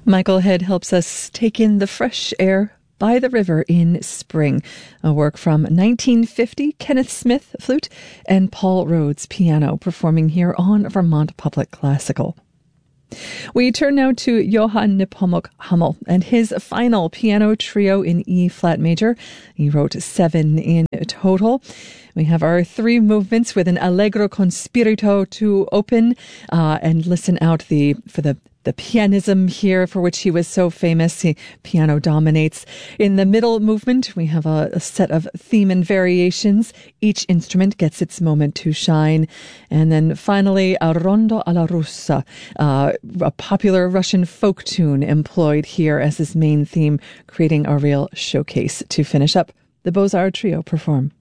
Michael Head helps us take in the fresh air by the river in spring, a work from 1950, Kenneth Smith, flute, and Paul Rhodes, piano, performing here on Vermont Public Classical. We turn now to Johann Nepomuk Hummel and his final piano trio in E-flat major. He wrote 7 in total. We have our 3 movements with an Allegro con spirito to open and listen out for the pianism here for which he was so famous. Piano dominates. In the middle movement, we have a set of theme and variations. Each instrument gets its moment to shine. And then finally, a rondo alla russa, a popular Russian folk tune employed here as his main theme, creating a real showcase. To finish up, the Beaux-Arts Trio perform.